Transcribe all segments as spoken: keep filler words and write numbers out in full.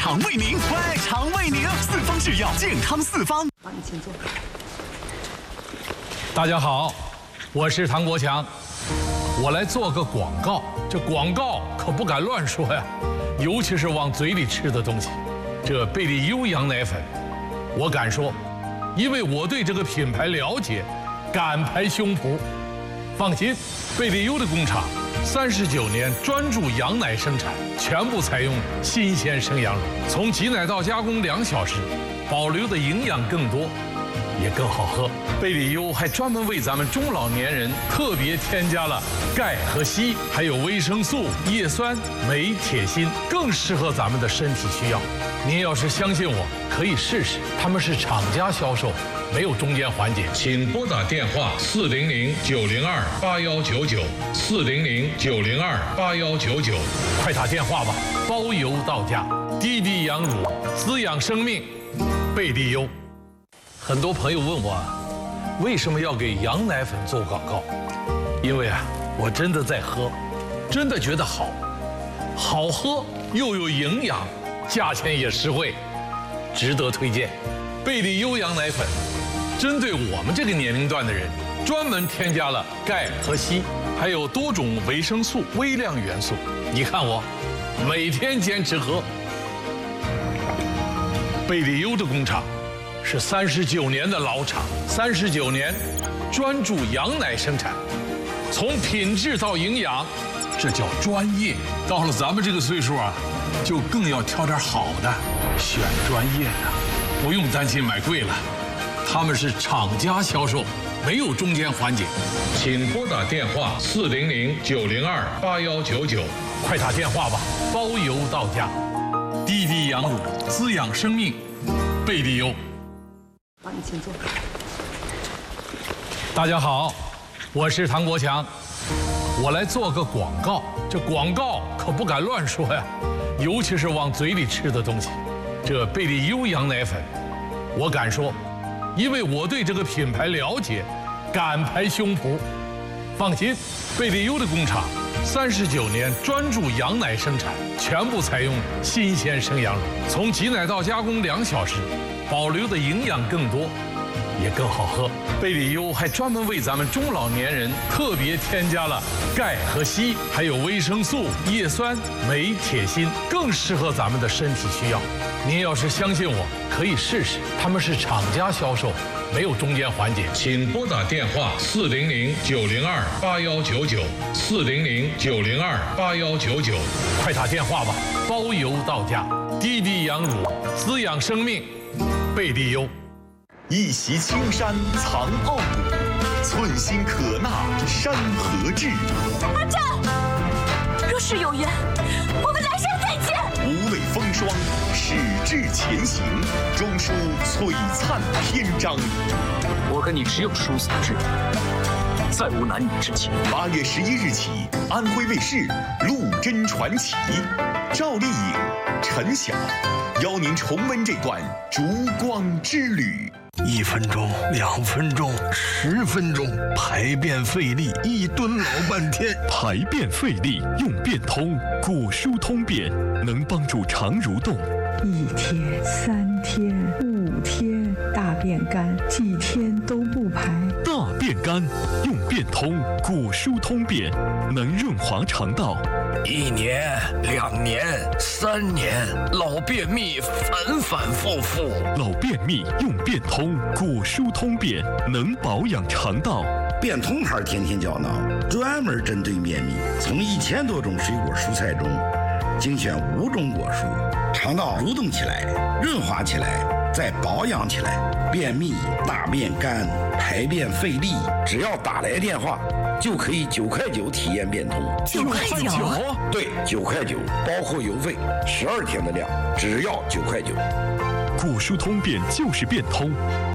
肠胃宁，胃肠胃宁，四方制药，健康四方。 好，你请坐。 大家好，我是唐国强，我来做个广告。这广告可不敢乱说呀，尤其是往嘴里吃的东西。这贝利优羊奶粉，我敢说，因为我对这个品牌了解，敢拍胸脯。放心，贝利优的工厂三十九年专注羊奶生产，全部采用新鲜生羊乳，从挤奶到加工两小时，保留的营养更多，也更好喝。贝利优还专门为咱们中老年人特别添加了钙和硒，还有维生素、叶酸、镁、铁、锌，更适合咱们的身体需要。您要是相信我，可以试试，他们是厂家销售，没有中间环节。请拨打电话四零零九零二八幺九九四零零九零二八幺九九，快打电话吧，包邮到家。滴滴羊乳，滋养生命，贝利优。很多朋友问我，为什么要给羊奶粉做广告？因为啊，我真的在喝，真的觉得好，好喝又有营养，价钱也实惠，值得推荐。贝利优羊奶粉针对我们这个年龄段的人，专门添加了钙和硒，还有多种维生素、微量元素。你看我，每天坚持喝。贝利优的工厂是三十九年的老厂，三十九年专注羊奶生产，从品质到营养，这叫专业。到了咱们这个岁数啊，就更要挑点好的，选专业的，不用担心买贵了。他们是厂家销售，没有中间环节。请拨打电话四零零九零二八幺九九，快打电话吧，包邮到家。滴滴羊乳，滋养生命，贝利优。 好，你请坐。 大家好，我是唐国强，我来做个广告。这广告可不敢乱说呀，尤其是往嘴里吃的东西。这贝利优羊奶粉，我敢说，因为我对这个品牌了解，敢拍胸脯。放心，贝利优的工厂三十九年专注羊奶生产，全部采用新鲜生羊乳，从挤奶到加工两小时，保留的营养更多，也更好喝。贝利优还专门为咱们中老年人特别添加了钙和硒，还有维生素、叶酸、镁、铁、锌，更适合咱们的身体需要。您要是相信我，可以试试，他们是厂家销售，没有中间环节。请拨打电话四零零九零二八幺九九四零零九零二八幺九九，快打电话吧，包邮到家。滴滴羊乳，滋养生命，贝利优。 一袭青山藏傲骨，寸心可纳山河志。 阿战，若是有缘，我们来生再见。 无畏风霜，矢志前行，终书璀璨篇章。 我跟你只有殊死之缘，再无男女之情。 八月十一日起，安徽卫视《陆贞传奇》，赵丽颖、陈晓邀您重温这段烛光之旅。 一分钟，两分钟，十分钟，排便费力，一蹲老半天。 排便费力用便通，骨疏通便，能帮助肠蠕动。 一天、三天、五天，大便干，几天都不排。 大便干用便通，骨疏通便，能润滑肠道。 一年、两年、三年，老便秘反反复复。 老便秘用便通，骨疏通便，能保养肠道。 便通牌天天胶囊专门针对便秘，从一千多种水果蔬菜中精选五种果蔬，肠道蠕动起来，润滑起来，再保养起来。便秘、大便干、排便费力，只要打来电话，就可以九块九体验便通。 九块九？ 对，九块九，包括邮费，十二天的量，只要九块九。 骨疏通便就是便通。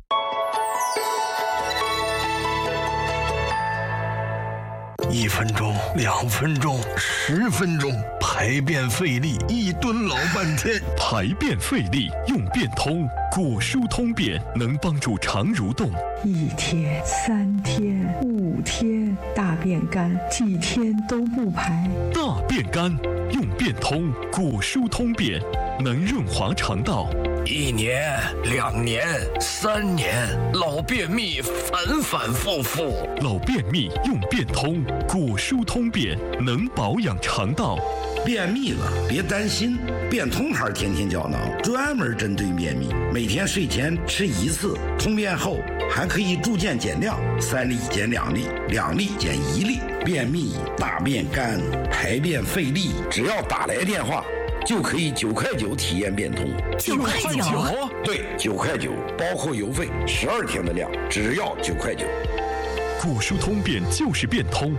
一分钟，两分钟，十分钟，排便费力，一蹲老半天。 排便费力用便通，骨疏通便，能帮助肠蠕动。 一天、三天、五天，大便干，几天都不排。 大便干用便通，骨疏通便， 能润滑肠道。 一年、两年、三年，老便秘反反复复。 老便秘用便通，骨疏通便，能保养肠道。 便秘了别担心，便通牌天天胶囊专门针对便秘，每天睡前吃一次，通便后还可以逐渐减量，三粒减两粒，两粒减一粒。便秘、大便干、排便费力，只要打来电话就可以九块九体验变通。 九块九？ 对，九块九，包括邮费，十二天的量，只要九块九。 骨疏通便就是变通。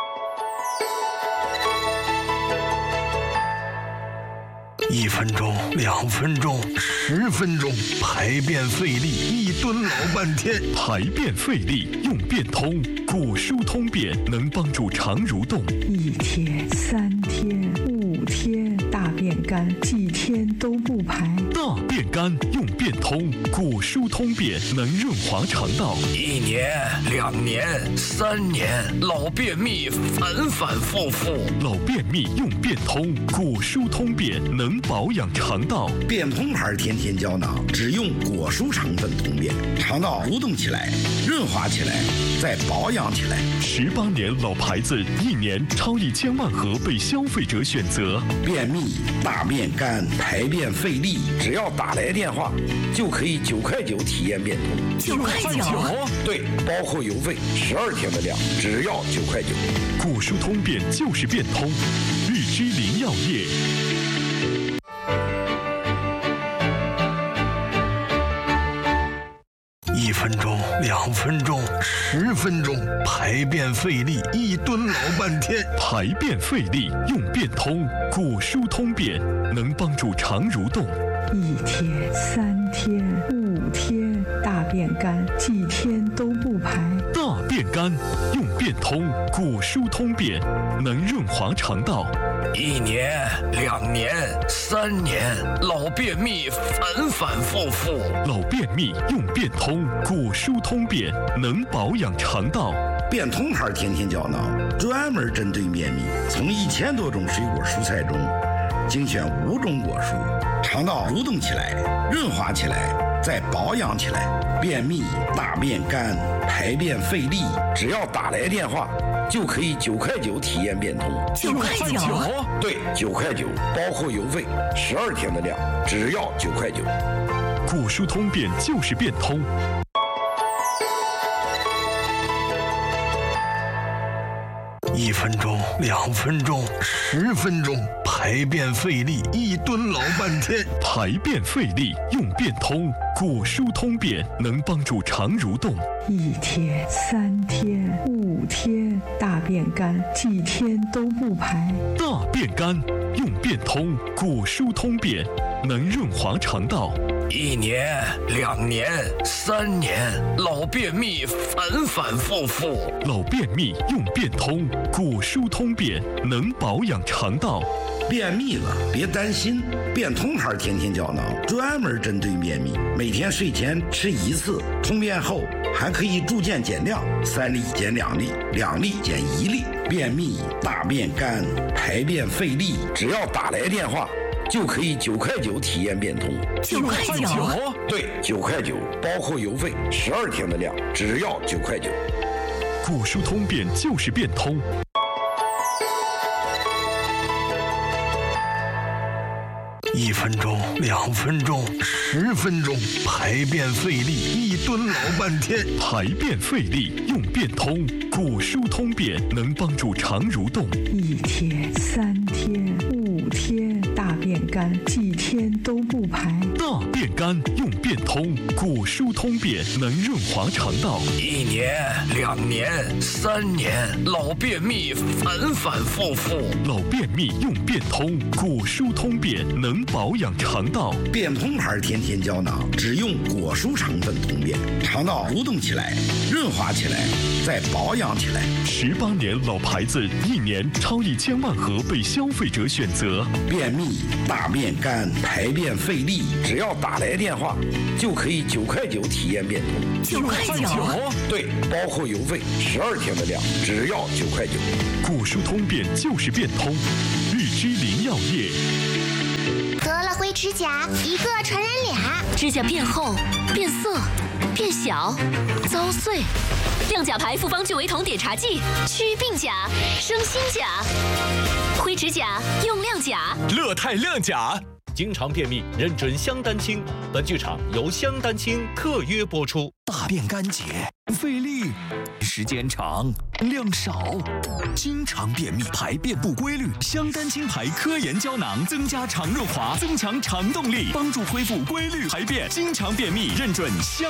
一分钟，两分钟，十分钟，排便费力，一蹲老半天。 排便费力用便通，骨疏通便能帮助肠蠕动。 一天、三天、五天，大便干，几天都不排。 大便干用便通，骨疏通便能润滑肠道。 一年、两年、三年，老便秘反反复复。 老便秘用便通，骨疏通便能保养肠道。 便通牌天天胶囊只用果蔬成分通便，肠道蠕动起来，润滑起来，再保养起来。 十八年老牌子，一年超一千万盒被消费者选择。 便秘、大便干、排便费力，只要打来电话就可以九块九体验变通。 九块九？ 对，包括邮费，十二天的量，只要九块九。 骨疏通便就是变通，日之林药业。 一分钟，两分钟，十分钟，排便费力，一蹲老半天。 排便费力用便通，骨疏通便能帮助肠蠕动。 一天、三天、五天，大便干，几天都不排。 大便干用便通，骨疏通便能润滑肠道。 一年、两年、三年，老便秘反反复复。 老便秘用便通，骨疏通便能保养肠道。 便通牌天天胶囊专门针对便秘，从一千多种水果蔬菜中精选五种果蔬，肠道蠕动起来，润滑起来，再保养起来。便秘、大便干、排便费力，只要打来电话就可以九块九体验变通。 九块九？ 对，九块九，包括邮费，十二天的量，只要九块九。 骨疏通便就是变通。 一分钟，两分钟，十分钟，排便费力，一蹲老半天。 排便费力用便通，骨疏通便能帮助肠蠕动。 一天、三天、五天，大便干，几天都不排。 大便干用便通，骨疏通便能润滑肠道。 一年、两年、三年，老便秘反反复复。 老便秘用便通，骨疏通便能保养肠道。 便秘了别担心，便通牌天天胶囊专门针对便秘，每天睡前吃一次，通便后还可以逐渐减量，三粒减两粒，两粒减一粒。便秘、大便干、排便费力，只要打来电话就可以九块九体验变通。 九块九？ 对，九块九，包括邮费，十二天的量，只要九块九。 骨疏通便就是变通。 一分钟，两分钟，十分钟，排便费力，一蹲老半天。 排便费力用便通，骨疏通便能帮助肠蠕动。 一天、三天、五天，大便干，几天都不排。 大便干用便通，骨疏通便能润滑肠道。 一年、两年、三年，老便秘反反复复。 老便秘用便通，骨疏通便能保养肠道。 便通牌天天胶囊只用果蔬成分通便，肠道蠕动起来，润滑起来，再保养起来。 十八年老牌子，一年超一千万盒被消费者选择。 便秘、大便干、排便费力，只要打来电话就可以九块九体验变通。 九块九？ 对，包括邮费，十二天的量，只要九块九。 骨疏通便就是变通，日之林药业。 得了，回灰指甲，一个传染俩。 指甲变厚、变色、变小、遭碎。亮甲牌复方聚维酮碘茶剂，祛病甲，生新甲。灰指甲用亮甲。 乐泰亮甲。经常便秘，认准香丹清。本剧场由香丹清特约播出。 大便干结，费力，时间长，量少，经常便秘，排便不规律。香丹清牌科研胶囊增加肠润滑，增强肠动力，帮助恢复规律排便。经常便秘，认准香